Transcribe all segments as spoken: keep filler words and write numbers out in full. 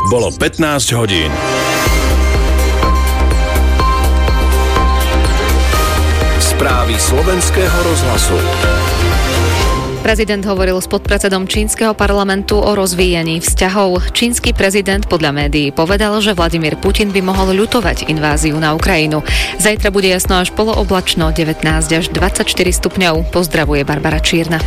Bolo pätnásť hodín. Správy slovenského rozhlasu. Prezident hovoril s podpredsedom čínskeho parlamentu o rozvíjaní vzťahov. Čínsky prezident podľa médií povedal, že Vladimír Putin by mohol ľutovať inváziu na Ukrajinu. Zajtra bude jasno až polooblačno, devätnásť až dvadsaťštyri stupňov. Pozdravuje Barbara Čierna.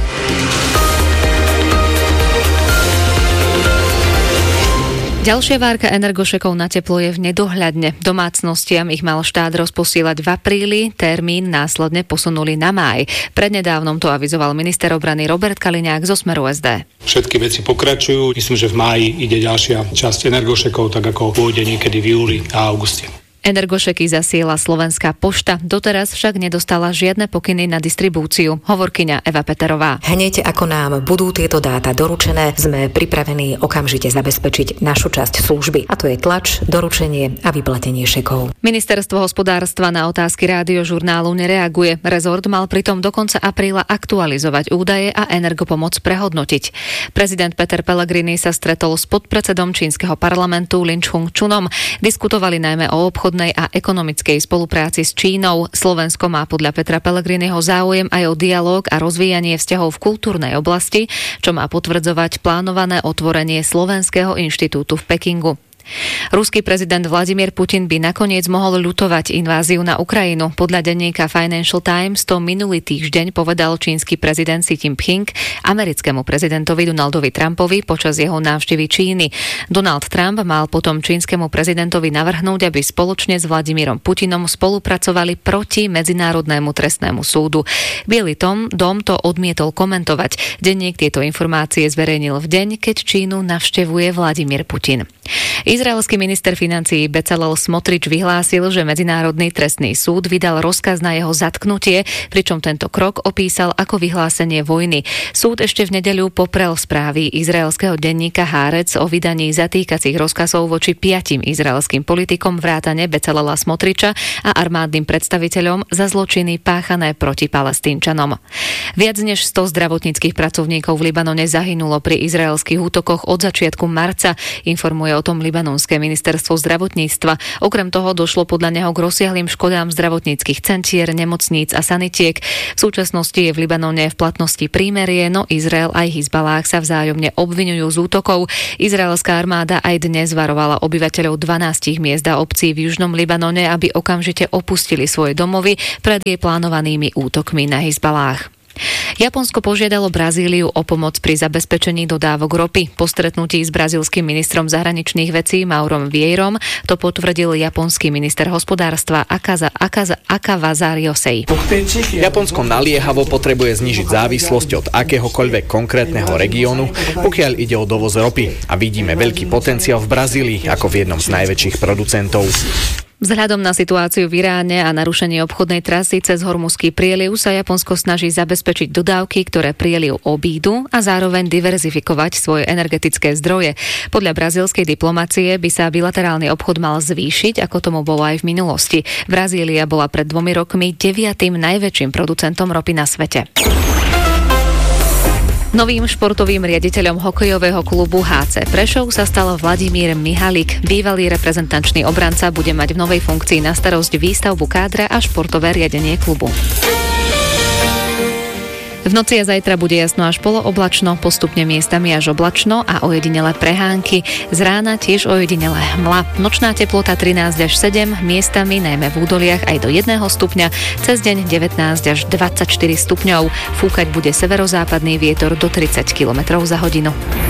Ďalšia várka energošekov na teplo je v nedohľadne. Domácnostiam ich mal štát rozposielať v apríli, termín následne posunuli na máj. Prednedávnom to avizoval minister obrany Robert Kaliňák zo Smeru es dé. Všetky veci pokračujú. Myslím, že v máji ide ďalšia časť energošekov, tak ako pôjde niekedy v júli a auguste. Energošeky zasiela Slovenská pošta, doteraz však nedostala žiadne pokyny na distribúciu, hovorkyňa Eva Peterová. Hneď ako nám budú tieto dáta doručené, sme pripravení okamžite zabezpečiť našu časť služby, a to je tlač, doručenie a vyplatenie šekov. Ministerstvo hospodárstva na otázky Rádiožurnálu nereaguje. Rezort mal pritom do konca apríla aktualizovať údaje a energopomoc prehodnotiť. Prezident Peter Pellegrini sa stretol s podpredsedom čínskeho parlamentu Lin Chun-chunom. Diskutovali najmä o obchod a ekonomickej spolupráci s Čínou. Slovensko má podľa Petra Pellegriniho záujem aj o dialóg a rozvíjanie vzťahov v kultúrnej oblasti, čo má potvrdzovať plánované otvorenie Slovenského inštitútu v Pekingu. Ruský prezident Vladimír Putin by nakoniec mohol ľutovať inváziu na Ukrajinu. Podľa denníka Financial Times to minulý týždeň povedal čínsky prezident Xi Jinping americkému prezidentovi Donaldovi Trumpovi počas jeho návštevy Číny. Donald Trump mal potom čínskemu prezidentovi navrhnúť, aby spoločne s Vladimírom Putinom spolupracovali proti Medzinárodnému trestnému súdu. Bielý dom, dom to odmietol komentovať. Denník tieto informácie zverejnil v deň, keď Čínu navštevuje Vladimír Putin. Izraelský minister financií Bezalel Smotrič vyhlásil, že Medzinárodný trestný súd vydal rozkaz na jeho zatknutie, pričom tento krok opísal ako vyhlásenie vojny. Súd ešte v nedeľu poprel správy izraelského denníka Haaretz o vydaní zatýkacích rozkazov voči piatim izraelským politikom vrátane Bezalela Smotriča a armádnym predstaviteľom za zločiny páchané proti Palestínčanom. Viac než sto zdravotníckych pracovníkov v Libanone zahynulo pri izraelských útokoch od začiatku marca, informuje o tom libanonské ministerstvo zdravotníctva. Okrem toho došlo podľa neho k rozsiahlym škodám zdravotníckych centier, nemocníc a sanitiek. V súčasnosti je v Libanone v platnosti prímerie, no Izrael aj Hizbalách sa vzájomne obviňujú z útokov. Izraelská armáda aj dnes varovala obyvateľov dvanástich miest a obcí v južnom Libanone, aby okamžite opustili svoje domovy pred jej plánovanými útokmi na Hizbalách. Japonsko požiadalo Brazíliu o pomoc pri zabezpečení dodávok ropy. Po stretnutí s brazílskym ministrom zahraničných vecí Maurom Vieirom to potvrdil japonský minister hospodárstva Akaza, Akaza, Akavasa Ryosei. Japonsko naliehavo potrebuje znížiť závislosť od akéhokoľvek konkrétneho regiónu, pokiaľ ide o dovoz ropy, a vidíme veľký potenciál v Brazílii ako v jednom z najväčších producentov. Vzhľadom na situáciu v Iráne a narušenie obchodnej trasy cez Hormuzský prieliv sa Japonsko snaží zabezpečiť dodávky, ktoré prieliv obídu, a zároveň diverzifikovať svoje energetické zdroje. Podľa brazílskej diplomacie by sa bilaterálny obchod mal zvýšiť, ako tomu bolo aj v minulosti. Brazília bola pred dvomi rokmi deviatym najväčším producentom ropy na svete. Novým športovým riaditeľom hokejového klubu há cé Prešov sa stal Vladimír Mihalik. Bývalý reprezentančný obranca bude mať v novej funkcii na starosť výstavbu kádra a športové riadenie klubu. V noci a zajtra bude jasno až polooblačno, postupne miestami až oblačno a ojedinelé prehánky. Z rána tiež ojedinelé hmla. Nočná teplota trinásť až sedem, miestami najmä v údoliach aj do jedného stupňa, cez deň devätnásť až dvadsaťštyri stupňov. Fúkať bude severozápadný vietor do tridsať kilometrov za hodinu.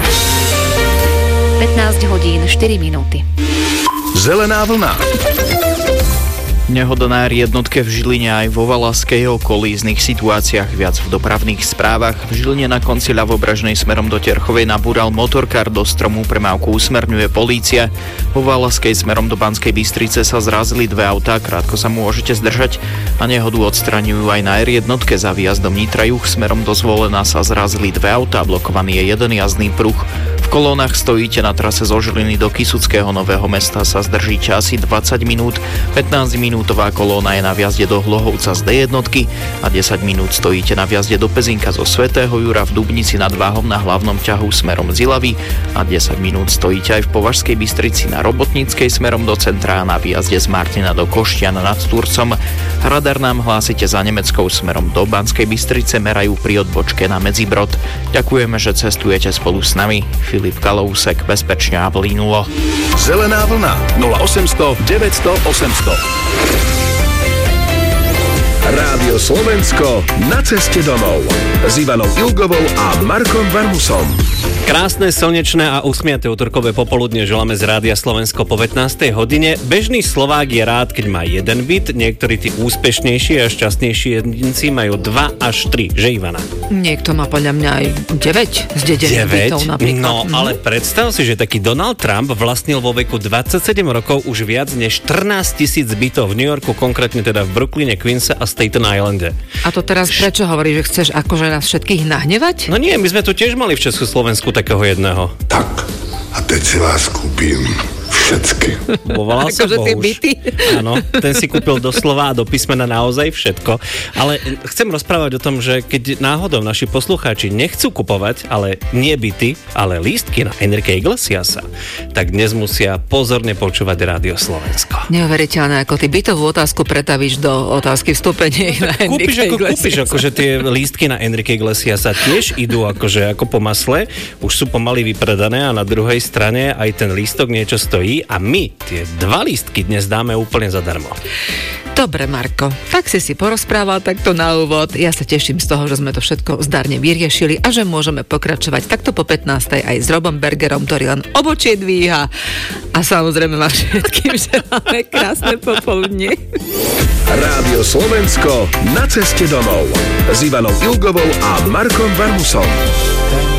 pätnásť hodín štyri minúty. Zelená vlna. Nehoda na er jednotke v Žiline aj vo Valaskej o kolíznych situáciách, viac v dopravných správach. V Žiline na konci ľavobražnej smerom do Terchovej nabúral motorkár do stromu, premávku usmerňuje polícia. Vo Valaskej smerom do Banskej Bystrice sa zrazili dve autá, krátko sa môžete zdržať, a nehodu odstraňujú aj na er jednotke za výjazdom Nitra juh smerom do Zvolena sa zrazili dve autá, blokovaný je jeden jazdný pruh. V kolónach stojíte na trase zo Žiliny do Kysuckého Nového Mesta, sa zdržíte asi dvadsať minút, pätnásťminútová kolóna je na vjazde do Hlohovca z dé jednotky a desať minút stojíte na vjazde do Pezinka zo Svätého Jura v Dubnici nad Váhom na hlavnom ťahu smerom z Ilavy a desať minút stojíte aj v Považskej Bystrici na Robotníckej smerom do centra a na výjazde z Martina do Koštian nad Turcom. Radar nám hlásite za Nemeckou smerom do Banskej Bystrice, merajú pri odbočke na Medzibrod. Ďakujeme, že cestujete spolu s nami. Filip Kalousek, bezpečne a vlínulo. Zelená vlna nula osemsto deväťsto osemsto. Rádio Slovensko na ceste domov s Ivanou Ilgovou a Markom Varmusom. Krásne, slnečné a usmiaté utorkové popoludne želáme z Rádia Slovensko po pätnástej hodine. Bežný Slovák je rád, keď má jeden byt, niektorí tí úspešnejší a šťastnejší jedinci majú dva až tri, že Ivana? Niekto má podľa mňa aj deväť z dedených bytov napríklad. No, mm. ale predstav si, že taký Donald Trump vlastnil vo veku dvadsaťsedem rokov už viac než štrnásť tisíc bytov v New Yorku, konkrétne teda v Brooklyne, Queense a Staten Islande. A to teraz prečo hovorí, že chceš akože nás všetkých nahnevať? No nie, my sme tu tiež mali v Československu takého jedného. Tak, a teď si vás kúpim všetky. Volal sa akože tie byty. Áno, ten si kúpil doslova a do písmena naozaj všetko. Ale chcem rozprávať o tom, že keď náhodou naši poslucháči nechcú kupovať, ale nie byty, ale lístky na Enrique Iglesiasa, tak dnes musia pozorne počúvať Rádio Slovensko. Neuveriteľné, ako ty bytovú otázku pretavíš do otázky vstúpenie na Enrique kúpiš, ako, Iglesiasa. kúpiš, akože tie lístky na Enrique Iglesiasa tiež idú akože ako po masle, už sú pomaly vypredané a na druhej strane aj ten lístok niečo stojí a my tie dva lístky dnes dáme úplne zadarmo. Dobre, Marko, tak si si porozprával takto na úvod. Ja sa teším z toho, že sme to všetko zdarne vyriešili a že môžeme pokračovať takto po pätnástej aj s Robom Bergerom, ktorý len obočie dvíha. A samozrejme vám všetkým želáme krásne popoludne. Rádio Slovensko na ceste domov s Ivanou Ilgovou a Markom Varmusom.